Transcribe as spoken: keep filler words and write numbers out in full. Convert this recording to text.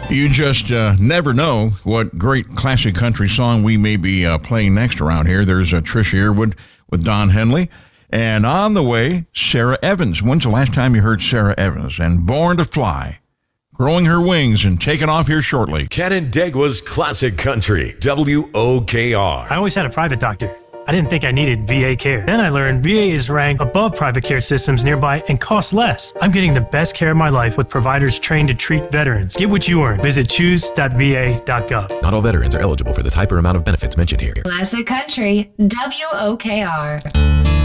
You just uh, never know what great classic country song we may be uh, playing next around here. There's uh, Trisha Yearwood with Don Henley. And on the way, Sara Evans. When's the last time you heard Sara Evans? And Born to Fly, growing her wings and taking off here shortly. Canandaigua's Classic Country, W O K R. I always had a private doctor. I didn't think I needed V A care. Then I learned V A is ranked above private care systems nearby and costs less. I'm getting the best care of my life with providers trained to treat veterans. Get what you earn. Visit choose dot v a dot gov. Not all veterans are eligible for the type or amount of benefits mentioned here. Classic Country, W O K R.